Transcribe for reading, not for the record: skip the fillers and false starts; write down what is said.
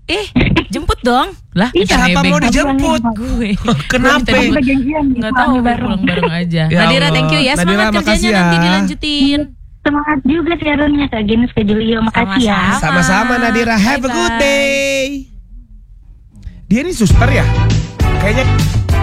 Jemput dong. Lah, Siapa mau dijemput? Gue. Kenapa? Nggak tahu, pulang bareng aja. Ya Nadira, Allah. thank you ya. Nadira, Semangat makasih kerjanya ya. nanti dilanjutin. Semangat juga siarannya Kak Genus, Kak Julio. Makasih ya. Sama-sama Nadira. Have a good Bye-bye. day. Dia ini suster ya? Kayaknya